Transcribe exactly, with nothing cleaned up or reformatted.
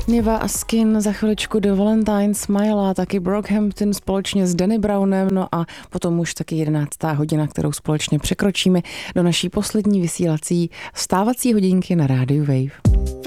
Niva a Skin, za chviličku do Valentine Smile a taky Brockhampton společně s Danny Brownem, no a potom už taky jedenáctá hodina, kterou společně překročíme do naší poslední vysílací vstávací hodinky na rádiu Wave.